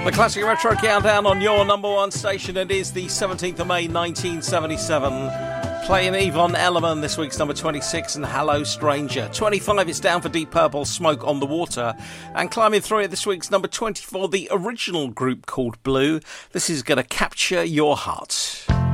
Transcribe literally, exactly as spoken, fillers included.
The Classic Retro Countdown on your number one station. It is the seventeenth of May nineteen seventy-seven. Playing Yvonne Elliman, this week's number twenty-six, and Hello Stranger. twenty-five is down for Deep Purple, Smoke on the Water. And climbing through it this week's number twenty-four, the original group called Blue. This is going to capture your heart.